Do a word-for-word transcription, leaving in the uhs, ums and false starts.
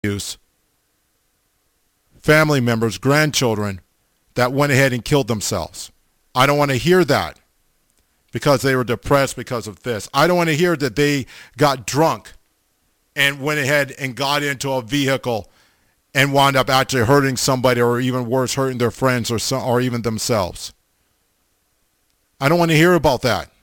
use family members, grandchildren that went ahead and killed themselves. I don't want to hear that because they were depressed because of this. I don't want to hear that they got drunk and went ahead and got into a vehicle and wound up actually hurting somebody, or even worse, hurting their friends or some, or even themselves. I don't want to hear about that.